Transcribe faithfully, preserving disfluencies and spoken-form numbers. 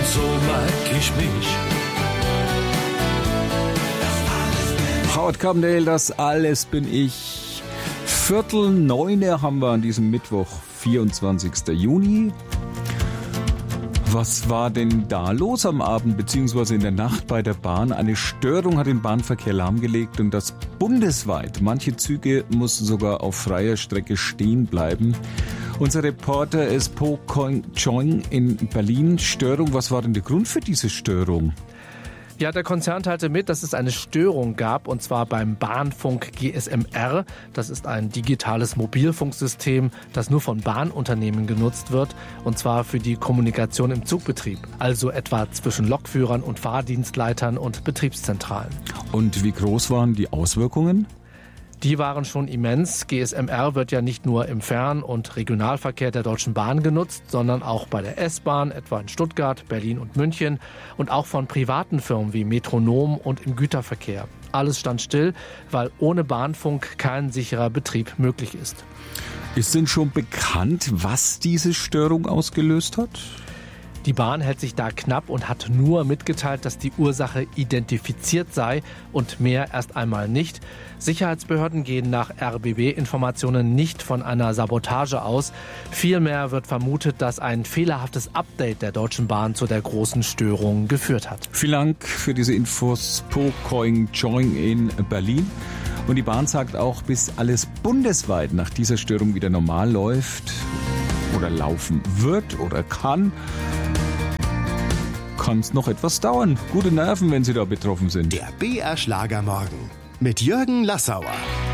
so mag ich mich. Howard Carpendale, das alles bin ich. Viertel neune haben wir an diesem Mittwoch, vierundzwanzigsten Juni. Was war denn da los am Abend bzw. in der Nacht bei der Bahn? Eine Störung hat den Bahnverkehr lahmgelegt und das bundesweit. Manche Züge mussten sogar auf freier Strecke stehen bleiben. Unser Reporter ist Po Kong-Chong in Berlin. Störung, was war denn der Grund für diese Störung? Ja, der Konzern teilte mit, dass es eine Störung gab, und zwar beim Bahnfunk G S M R. Das ist ein digitales Mobilfunksystem, das nur von Bahnunternehmen genutzt wird, und zwar für die Kommunikation im Zugbetrieb, also etwa zwischen Lokführern und Fahrdienstleitern und Betriebszentralen. Und wie groß waren die Auswirkungen? Die waren schon immens. G S M R wird ja nicht nur im Fern- und Regionalverkehr der Deutschen Bahn genutzt, sondern auch bei der S-Bahn, etwa in Stuttgart, Berlin und München, und auch von privaten Firmen wie Metronom und im Güterverkehr. Alles stand still, weil ohne Bahnfunk kein sicherer Betrieb möglich ist. Ist denn schon bekannt, was diese Störung ausgelöst hat? Die Bahn hält sich da knapp und hat nur mitgeteilt, dass die Ursache identifiziert sei und mehr erst einmal nicht. Sicherheitsbehörden gehen nach R B B-Informationen nicht von einer Sabotage aus. Vielmehr wird vermutet, dass ein fehlerhaftes Update der Deutschen Bahn zu der großen Störung geführt hat. Vielen Dank für diese Infos, Po Kong-Chong in Berlin. Und die Bahn sagt auch, bis alles bundesweit nach dieser Störung wieder normal läuft oder laufen wird oder kann, kann es noch etwas dauern. Gute Nerven, wenn Sie da betroffen sind. Der B R Schlagermorgen mit Jürgen Lassauer.